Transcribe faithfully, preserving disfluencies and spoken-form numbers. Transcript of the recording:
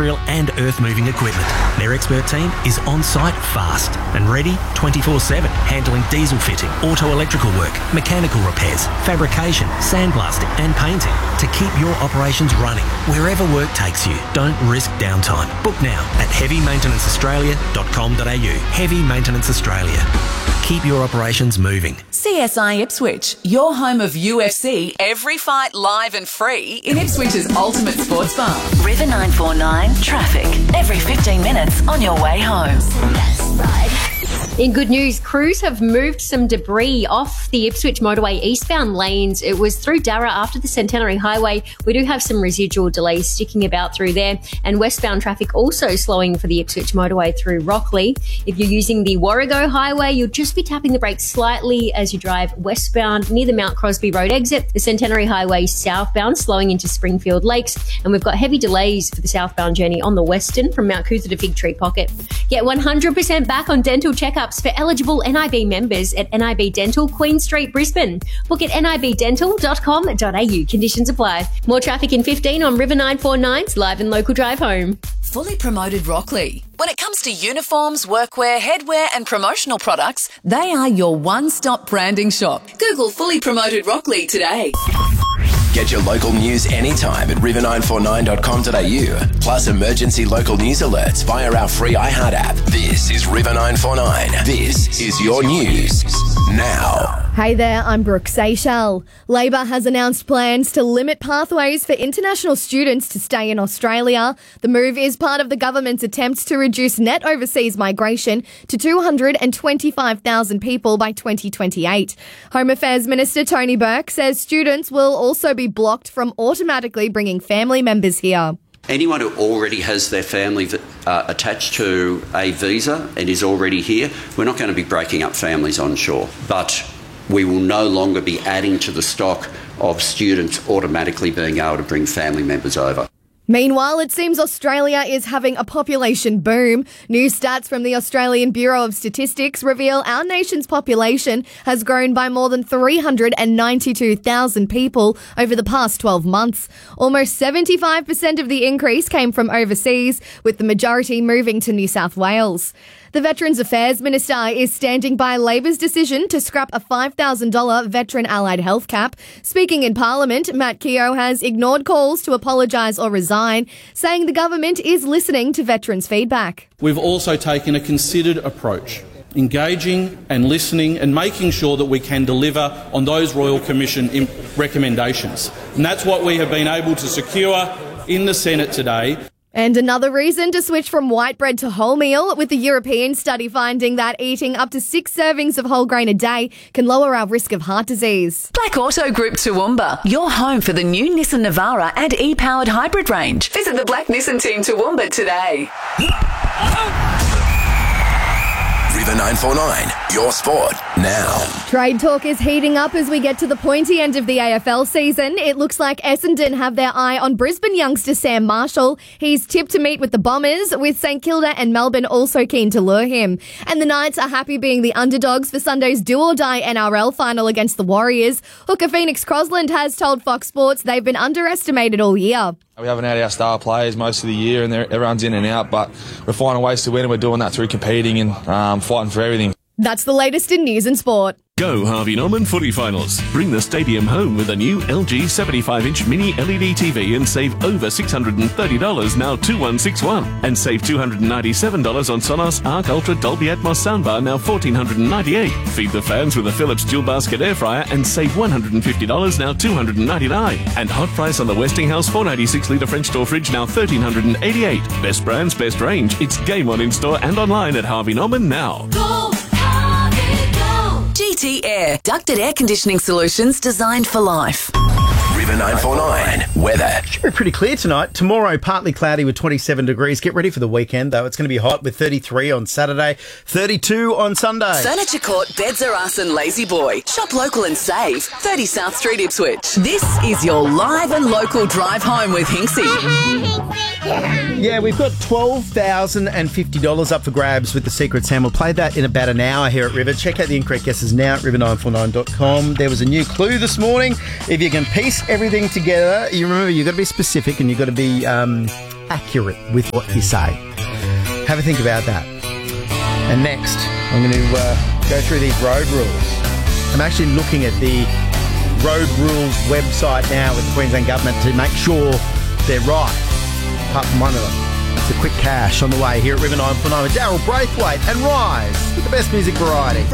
industrial and earth-moving equipment. Their expert team is on-site fast and ready twenty-four seven, handling diesel fitting, auto-electrical work, mechanical repairs, fabrication, sandblasting and painting to keep your operations running wherever work takes you. Don't risk downtime. Book now at heavy maintenance australia dot com dot a u. Heavy Maintenance Australia. Keep your operations moving. C S I Ipswich, your home of U F C, every fight live and free in Ipswich's ultimate sports bar. River nine four nine traffic. Every fifteen minutes on your way home. In good news, crews have moved some debris off the Ipswich motorway eastbound lanes. It was through Darra after the Centenary Highway. We do have some residual delays sticking about through there, and westbound traffic also slowing for the Ipswich motorway through Rockley. If you're using the Warrego Highway, you'll just be tapping the brakes slightly as you drive westbound near the Mount Crosby Road exit. The Centenary Highway southbound slowing into Springfield Lakes, and we've got heavy delays for the southbound journey on the Western from Mount Coot to Fig Tree Pocket. Get one hundred percent back on dental checkups for eligible N I B members at N I B Dental, Queen Street, Brisbane. Book at N I B dental dot com dot a u. Conditions apply. More traffic in fifteen on River nine four nine's live and local drive home. Fully promoted Rockley. When it comes to uniforms, workwear, headwear and promotional products, they are your one-stop branding shop. Google Fully Promoted Rockley today. Get your local news anytime at river nine four nine dot com dot a u. Plus emergency local news alerts via our free iHeart app. This is River nine four nine. This is your news now. Hey there, I'm Brooke Seychelles. Labor has announced plans to limit pathways for international students to stay in Australia. The move is part of the government's attempts to reduce net overseas migration to two hundred twenty-five thousand people by twenty twenty-eight. Home Affairs Minister Tony Burke says students will also be blocked from automatically bringing family members here. Anyone who already has their family uh, attached to a visa and is already here, we're not going to be breaking up families on shore. But we will no longer be adding to the stock of students automatically being able to bring family members over. Meanwhile, it seems Australia is having a population boom. New stats from the Australian Bureau of Statistics reveal our nation's population has grown by more than three hundred ninety-two thousand people over the past twelve months. Almost seventy-five percent of the increase came from overseas, with the majority moving to New South Wales. The Veterans Affairs Minister is standing by Labor's decision to scrap a five thousand dollars veteran allied health cap. Speaking in Parliament, Matt Keogh has ignored calls to apologise or resign, saying the government is listening to veterans' feedback. We've also taken a considered approach, engaging and listening and making sure that we can deliver on those Royal Commission recommendations. And that's what we have been able to secure in the Senate today. And another reason to switch from white bread to wholemeal, with the European study finding that eating up to six servings of whole grain a day can lower our risk of heart disease. Black Auto Group Toowoomba, your home for the new Nissan Navara and e-powered hybrid range. Visit the Black Nissan team Toowoomba today. River nine four nine, your sport now. Trade talk is heating up as we get to the pointy end of the A F L season. It looks like Essendon have their eye on Brisbane youngster Sam Marshall. He's tipped to meet with the Bombers, with St Kilda and Melbourne also keen to lure him. And the Knights are happy being the underdogs for Sunday's do-or-die N R L final against the Warriors. Hooker Phoenix Crosland has told Fox Sports they've been underestimated all year. We haven't had our star players most of the year and everyone's in and out, but we're finding ways to win, and we're doing that through competing and um, fighting for everything. That's the latest in news and sport. Go Harvey Norman Footy Finals. Bring the stadium home with a new L G seventy-five inch mini L E D T V and save over six hundred thirty dollars, now two one six one. And save two hundred ninety-seven dollars on Sonos Arc Ultra Dolby Atmos soundbar, now one thousand four hundred ninety-eight dollars. Feed the fans with a Philips dual basket air fryer and save one hundred fifty dollars, now two hundred ninety-nine dollars. And hot price on the Westinghouse four ninety-six litre French door fridge, now one thousand three hundred eighty-eight dollars. Best brands, best range. It's game on in store and online at Harvey Norman now. Go! G T Air, ducted air conditioning solutions designed for life. River nine four nine, weather. Should be pretty clear tonight. Tomorrow, partly cloudy with twenty-seven degrees. Get ready for the weekend, though. It's going to be hot with thirty-three on Saturday, thirty-two on Sunday. Furniture Court, Beds Are Us and Lazy Boy. Shop local and save. thirty South Street, Ipswich. This is your live and local drive home with Hinksy. Yeah, we've got twelve thousand fifty dollars up for grabs with the Secret Sam. We'll play that in about an hour here at River. Check out the incorrect guesses now at river nine four nine dot com. There was a new clue this morning. If you can piece everything together, you remember you've got to be specific and you've got to be um, accurate with what you say. Have a think about that. And next, I'm going to uh, go through these road rules. I'm actually looking at the road rules website now with the Queensland Government to make sure they're right, apart from one of them. It's a quick cash on the way here at River nine four nine with Daryl Braithwaite and Rise with the best music variety.